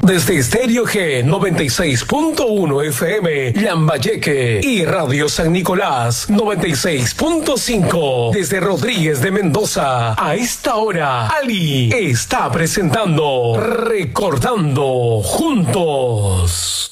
Desde Estéreo G 96.1 FM, Lambayeque, y Radio San Nicolás 96.5. Desde Rodríguez de Mendoza, a esta hora, Ali está presentando Recordando Juntos.